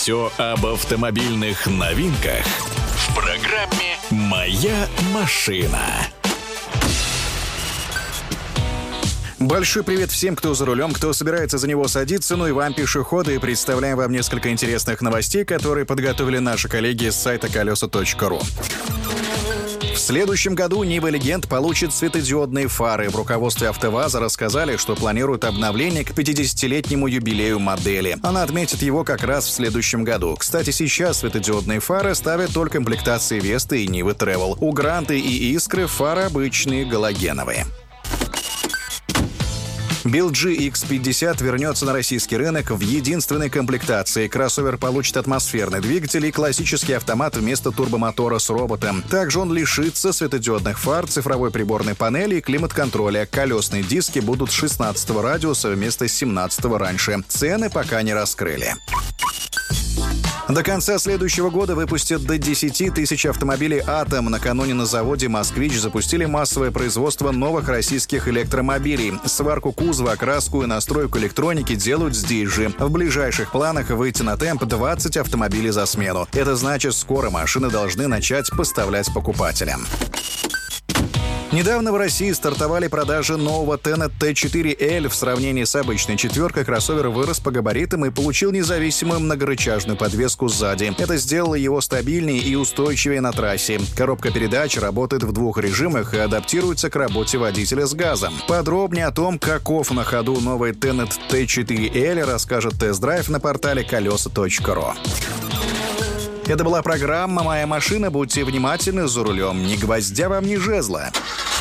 Все об автомобильных новинках в программе «Моя машина». Большой привет всем, кто за рулем, кто собирается за него садиться, ну и вам, пешеходы, и представляем вам несколько интересных новостей, которые подготовили наши коллеги с сайта колеса.ру. В следующем году Нива Легенд получит светодиодные фары. В руководстве АвтоВАЗа рассказали, что планируют обновление к 50-летнему юбилею модели. Она отметит его как раз в следующем году. Кстати, сейчас светодиодные фары ставят только комплектации Весты и Нивы Travel. У Гранты и Искры фары обычные галогеновые. BLG X50 вернется на российский рынок в единственной комплектации. Кроссовер получит атмосферный двигатель и классический автомат вместо турбомотора с роботом. Также он лишится светодиодных фар, цифровой приборной панели и климат-контроля. Колесные диски будут 16-го радиуса вместо 17-го раньше. Цены пока не раскрыли. До конца следующего года выпустят до 10 тысяч автомобилей «Атом». Накануне на заводе «Москвич» запустили массовое производство новых российских электромобилей. Сварку кузова, окраску и настройку электроники делают здесь же. В ближайших планах выйти на темп 20 автомобилей за смену. Это значит, скоро машины должны начать поставлять покупателям. Недавно в России стартовали продажи нового Tenet T4L. В сравнении с обычной четверкой кроссовер вырос по габаритам и получил независимую многорычажную подвеску сзади. Это сделало его стабильнее и устойчивее на трассе. Коробка передач работает в двух режимах и адаптируется к работе водителя с газом. Подробнее о том, каков на ходу новый Tenet T4L, расскажет тест-драйв на портале колеса.ру. Это была программа «Моя машина». Будьте внимательны за рулем. Ни гвоздя вам, ни жезла.